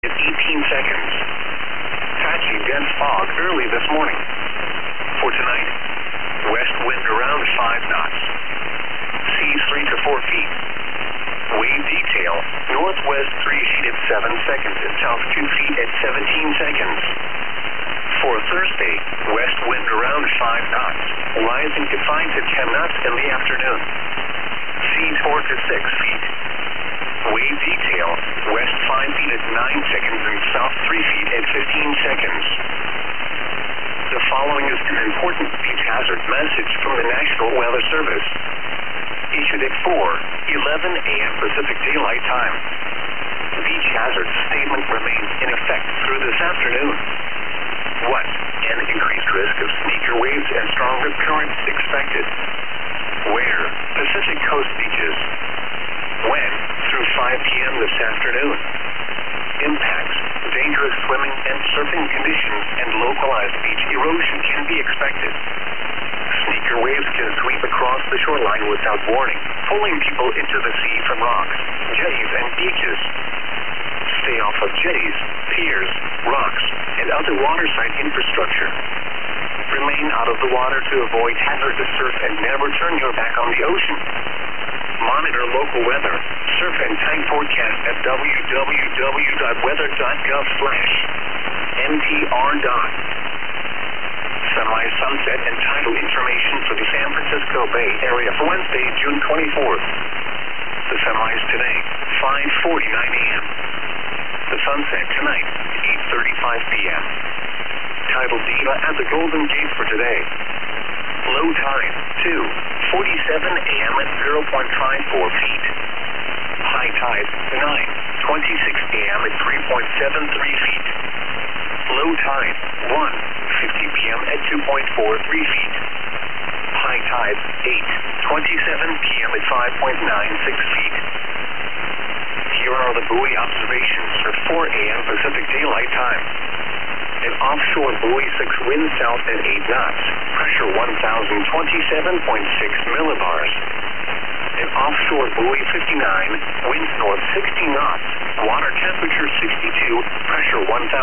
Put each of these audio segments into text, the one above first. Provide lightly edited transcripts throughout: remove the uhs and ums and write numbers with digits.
at 18 seconds. Patchy dense fog early this morning. For tonight, west wind around 5 knots. Seas 3 to 4 feet. Wave detail, northwest 3 feet at 7 seconds and south 2 feet at 17 seconds. For Thursday, west wind around 5 knots, rising to 5 to 10 knots in the afternoon. Seas 4 to 6 feet. Wave detail, west 5 feet at 9 seconds and south 3 feet at 15 seconds. The following is an important beach hazard message from the National Weather Service. Issued at 4:11 a.m. Pacific Daylight Time. The beach hazard statement remains in effect through this afternoon. What? An increased risk of sneaker waves and stronger currents expected. Where? Pacific Coast beaches. When? Through 5 p.m. this afternoon. Impacts, dangerous swimming and surfing conditions, and localized beach erosion can be expected. Sneaker waves can sweep across the shoreline without warning, pulling people into the sea from rocks, jetties, and beaches. Stay off of jetties, piers, rocks, and other waterside infrastructure. Remain out of the water to avoid hazardous surf and never turn your back on the ocean. Monitor local weather, surf and tide forecast at www.weather.gov/mtr. Sunrise, sunset, and tidal information for the San Francisco Bay Area for Wednesday, June 24th. The sunrise today, 5:49 a.m. The sunset tonight, 8:35 p.m. Tidal data at the Golden Gate for today. Low tide, 2:47 a.m. at 0.54 feet. High tide, 9:26 a.m. at 3.73 feet. Low tide, 1:50 p.m. at 2.43 feet. High tide, 8:27 p.m. at 5.96 feet. Here are the buoy observations for 4 a.m. Pacific Daylight Time. An offshore buoy 6 wind south at 8 knots, pressure 1,027.6 millibars. An offshore buoy 59, winds north 60 knots, water temperature 62, pressure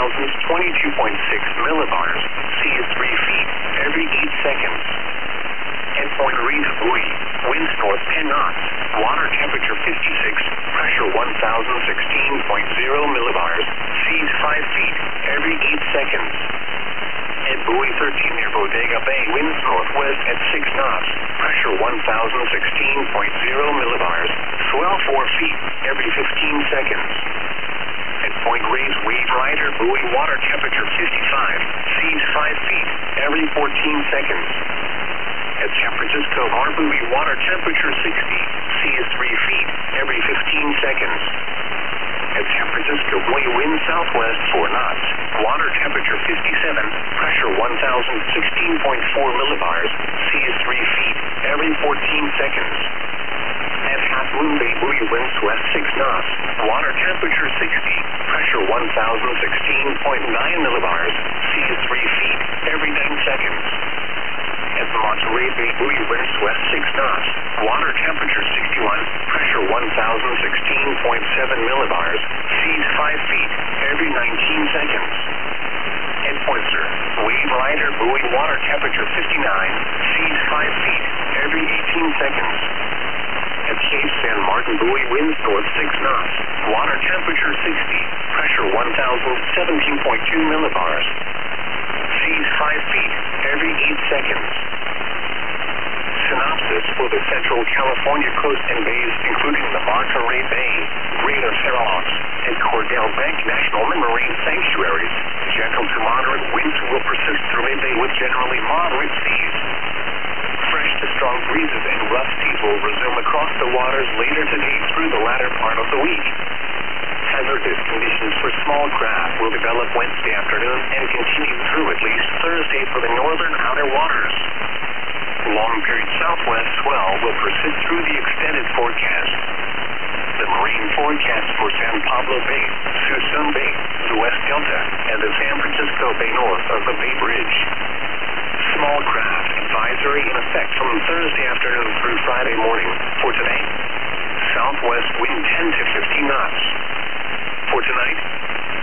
1,022.6 millibars, sea is 3 feet every 8 seconds. At Point Reyna buoy, winds north 10 knots, water temperature 56, pressure 1,016.0 millibars, seas 5 feet every 8 seconds. At buoy 13 near Bodega Bay, winds northwest at 6 knots, pressure 1,016.0 millibars, swell 4 feet every 15 seconds. At Point Reyes Wave Rider buoy, water temperature 55, seas 5 feet every 14 seconds. At San Francisco Bar buoy, water temperature 60, sea is 3 feet every 15 seconds. At San Francisco buoy, wind southwest 4 knots, water temperature 57, pressure 1,016.4 millibars, sea is 3 feet every 14 seconds. At Half Moon Bay buoy, winds west 6 knots, water temperature 60, pressure 1,016.9 millibars, sea is 3 feet every 9 seconds. At Monterey Bay buoy, winds west 6 knots, water temperature 61, pressure 1,016.7 millibars, seas 5 feet every 19 seconds. At Point Sur, Wave Rider buoy, water temperature 59, seas 5 feet every 18 seconds. At Cape San Martin buoy, winds north 6 knots, water temperature 60, pressure 1,017.2 millibars, seas 5 feet every 8 seconds. Synopsis for the Central California coast and bays, including the Monterey Bay, Greater Farallones, and Cordell Bank National Marine Sanctuaries. Gentle to moderate winds will persist through midday with generally moderate seas. Fresh to strong breezes and rough seas will resume across the waters later today through the latter part of the week. Hazardous conditions for small craft will develop Wednesday afternoon and continue through at least Thursday for the northern outer waters. Long-period southwest swell will persist through the extended forecast. The marine forecast for San Pablo Bay, Suisun Bay, the West Delta, and the San Francisco Bay north of the Bay Bridge. Small craft advisory in effect from Thursday afternoon through Friday morning. For today, southwest wind 10 to 15 knots. For tonight,